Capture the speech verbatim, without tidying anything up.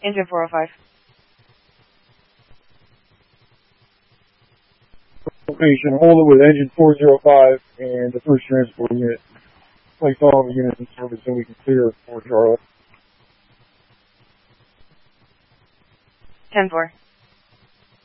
Engine four oh five. Location, hold it with engine four oh five and the first transport unit. Place all the units in service so we can clear for Charlotte. ten four.